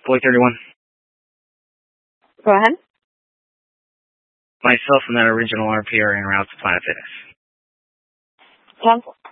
Boy 31. Go ahead. Myself and that original RP are en route to Planet Fitness. Cancel.